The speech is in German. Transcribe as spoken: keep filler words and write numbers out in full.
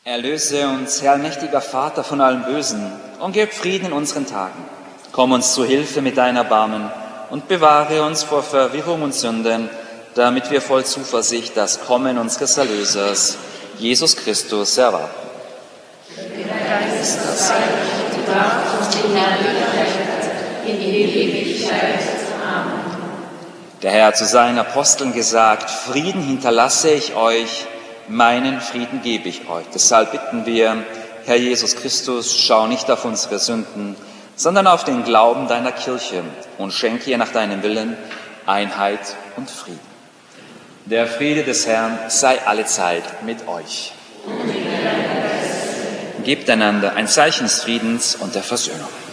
Erlöse uns, Herr allmächtiger Vater, von allem Bösen und gib Frieden in unseren Tagen. Komm uns zu Hilfe mit deinem Erbarmen und bewahre uns vor Verwirrung und Sünden, damit wir voll Zuversicht das Kommen unseres Erlösers, Jesus Christus, erwarten. In Ewigkeit. Amen. Der Herr hat zu seinen Aposteln gesagt, Frieden hinterlasse ich euch, meinen Frieden gebe ich euch. Deshalb bitten wir, Herr Jesus Christus, schau nicht auf unsere Sünden, sondern auf den Glauben deiner Kirche und schenke ihr nach deinem Willen Einheit und Frieden. Der Friede des Herrn sei allezeit mit euch. Gebt einander ein Zeichen des Friedens und der Versöhnung.